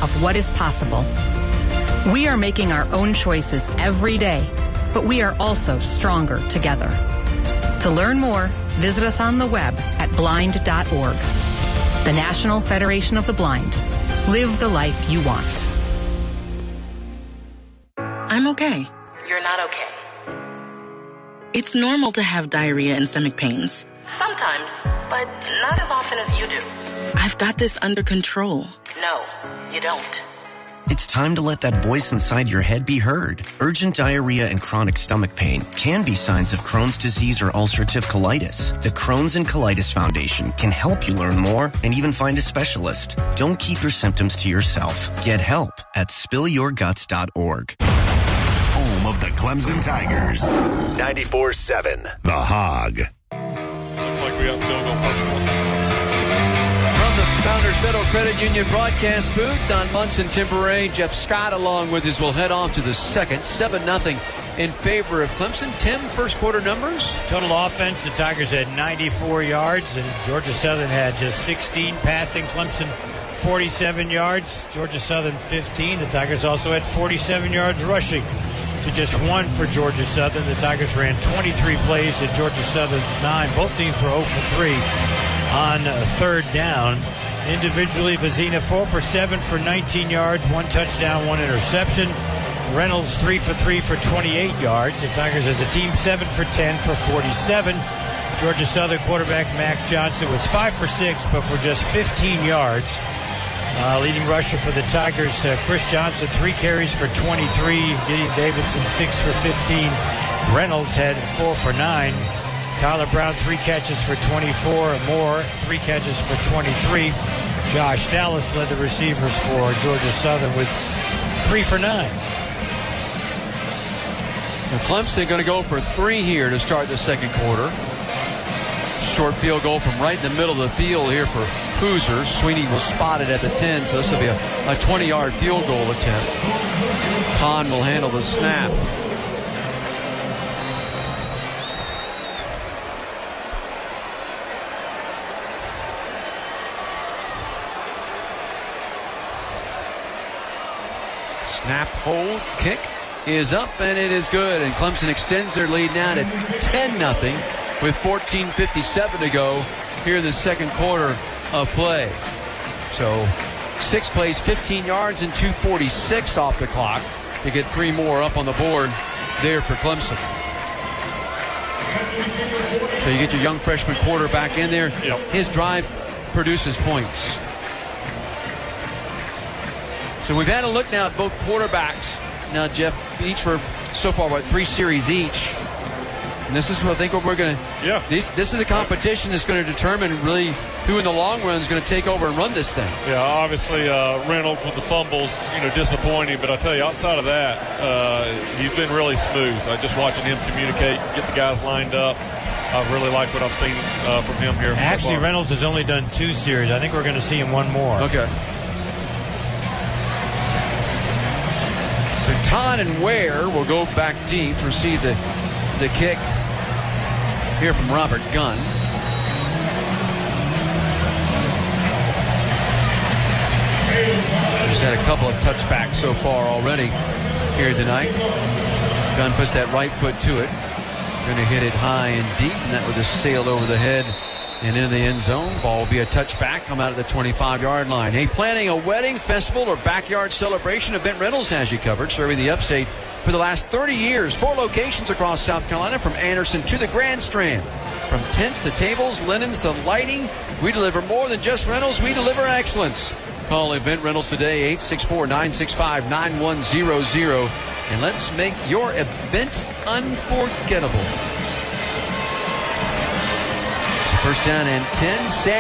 of what is possible. We are making our own choices every day, but we are also stronger together. To learn more, visit us on the web at blind.org. The National Federation of the Blind. Live the life you want. I'm okay. You're not okay. It's normal to have diarrhea and stomach pains. Sometimes, but not as often as you do. I've got this under control. No, you don't. It's time to let that voice inside your head be heard. Urgent diarrhea and chronic stomach pain can be signs of Crohn's disease or ulcerative colitis. The Crohn's and Colitis Foundation can help you learn more and even find a specialist. Don't keep your symptoms to yourself. Get help at spillyourguts.org. Home of the Clemson Tigers. 94.7 The Hog. Looks like we got field goal personal. From the Founders Federal Credit Union broadcast booth, Don Munson, Tim Beret, Jeff Scott along with us will head off to the second. 7-0 in favor of Clemson. Tim, first quarter numbers? Total offense, the Tigers had 94 yards, and Georgia Southern had just 16 passing. Clemson 47 yards, Georgia Southern 15. The Tigers also had 47 yards rushing to just 1 for Georgia Southern. The Tigers ran 23 plays to Georgia Southern 9. Both teams were 0 for 3 on third down. Individually, Vizina 4 for 7 for 19 yards, 1 touchdown, 1 interception. Reynolds 3 for 3 for 28 yards. The Tigers as a team 7 for 10 for 47. Georgia Southern quarterback Mac Johnson was 5 for 6, but for just 15 yards. Leading rusher for the Tigers, Chris Johnson, 3 carries for 23. Gideon Davidson, 6 for 15. Reynolds had 4 for 9. Tyler Brown, 3 catches for 24. Moore, 3 catches for 23. Josh Dallas led the receivers for Georgia Southern with 3 for 9. Now Clemson going to go for 3 here to start the second quarter. Short field goal from right in the middle of the field here for Hoosiers. Sweeney was spotted at the 10, so this will be a 20-yard field goal attempt. Kahn will handle the snap. Snap, hold, kick is up, and it is good. And Clemson extends their lead now to 10-0 with 14:57 to go here in the second quarter of play. So 6 plays, 15 yards, and 2:46 off the clock to get 3 more up on the board there for Clemson. So you get your young freshman quarterback in there. Yep. His drive produces points. So we've had a look now at both quarterbacks. Now, Jeff, each for so far, 3 series each. And this is what I think what we're going to... Yeah. This is a competition that's going to determine really who in the long run is going to take over and run this thing. Yeah, obviously Reynolds with the fumbles, disappointing. But I tell you, outside of that, he's been really smooth. Just watching him communicate, get the guys lined up. I really like what I've seen from him here. Actually, Reynolds has only done 2 series. I think we're going to see him 1 more. Okay. So Todd and Ware will go back deep to receive the kick here from Robert Gunn. He's had a couple of touchbacks so far already here tonight. Gunn puts that right foot to it. Going to hit it high and deep, and that would have sailed over the head and into the end zone. Ball will be a touchback, come out at the 25-yard line. Hey, planning a wedding, festival, or backyard celebration, Event Rentals has you covered, serving the upstate for the last 30 years. 4 locations across South Carolina, from Anderson to the Grand Strand. From tents to tables, linens to lighting, we deliver more than just rentals. We deliver excellence. Call Event Rentals today, 864-965-9100. And let's make your event unforgettable. First down and 10.